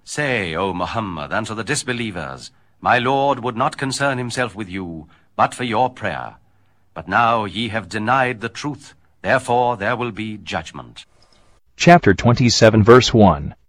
Say, O Muhammad, unto the disbelievers, My Lord would not concern himself with you, but for your prayer. But now ye have denied the truth, therefore there will be judgment. Chapter 27, verse 1.